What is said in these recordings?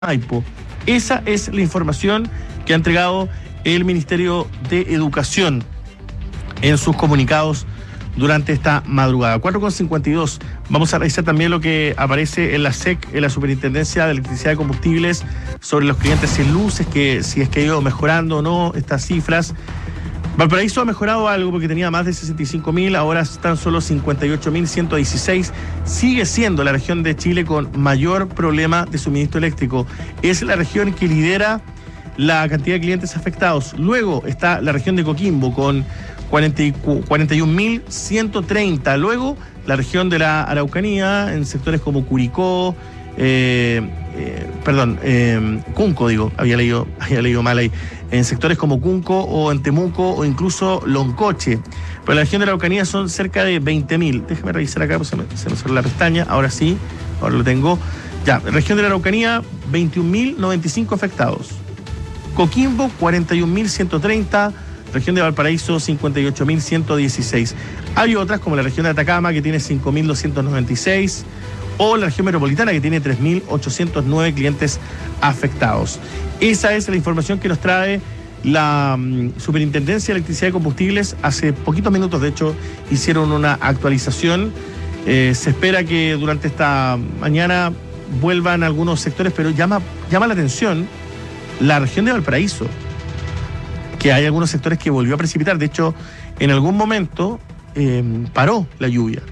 Maipo. Esa es la información que ha entregado el Ministerio de Educación en sus comunicados durante esta madrugada. 4:52. Vamos a revisar también lo que aparece en la SEC, en la Superintendencia de Electricidad y Combustibles, sobre los clientes sin luces, que si es que ha ido mejorando o no estas cifras. Valparaíso ha mejorado algo porque tenía más de 65.000, ahora están solo 58.116. Sigue siendo la región de Chile con mayor problema de suministro eléctrico. Es la región que lidera la cantidad de clientes afectados. Luego está la región de Coquimbo con 41.130. Luego la región de la Araucanía en sectores como Curicó, Cunco, había leído mal ahí, en sectores como Cunco o en Temuco o incluso Loncoche. Pero la región de la Araucanía son cerca de 20.000. Déjame revisar acá, pues se me cerró la pestaña. Ahora sí, ahora lo tengo. Ya, región de la Araucanía, 21.095 afectados. Coquimbo, 41.130. Región de Valparaíso, 58.116. Hay otras como la región de Atacama, que tiene 5.296. O la región metropolitana, que tiene 3.809 clientes afectados. Esa es la información que nos trae la Superintendencia de Electricidad y Combustibles. Hace poquitos minutos, de hecho, hicieron una actualización. Se espera que durante esta mañana vuelvan algunos sectores, pero llama la atención la región de Valparaíso, que hay algunos sectores que volvió a precipitar. De hecho, en algún momento paró la lluvia.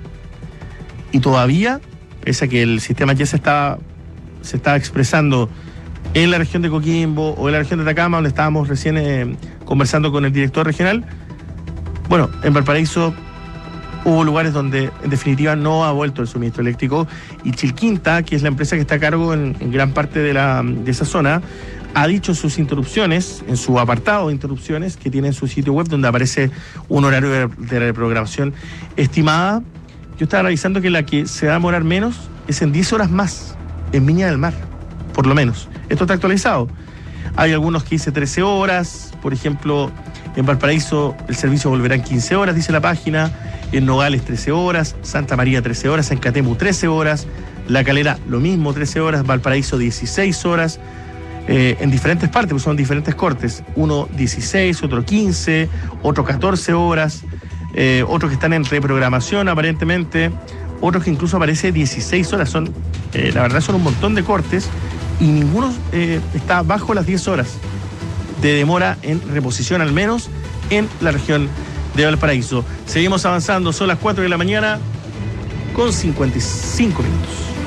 Y todavía, pese a que el sistema ya se está expresando en la región de Coquimbo o en la región de Atacama, donde estábamos recién conversando con el director regional, bueno, en Valparaíso hubo lugares donde en definitiva no ha vuelto el suministro eléctrico, y Chilquinta, que es la empresa que está a cargo en gran parte de esa zona, ha dicho en sus interrupciones, en su apartado de interrupciones que tiene en su sitio web, donde aparece un horario de reprogramación estimada. Yo estaba revisando que la que se va a demorar menos es en 10 horas más, en Viña del Mar, por lo menos. Esto está actualizado. Hay algunos que dice 13 horas, por ejemplo, en Valparaíso el servicio volverá en 15 horas, dice la página, en Nogales 13 horas, Santa María 13 horas, en Catemu 13 horas, La Calera lo mismo, 13 horas, Valparaíso 16 horas, en diferentes partes, pues son diferentes cortes, uno 16, otro 15, otro 14 horas, otros que están en reprogramación aparentemente, otros que incluso aparece 16 horas, la verdad son un montón de cortes y ninguno está bajo las 10 horas de demora en reposición, al menos en la región de Valparaíso. Seguimos avanzando, son las 4 de la mañana con 55 minutos.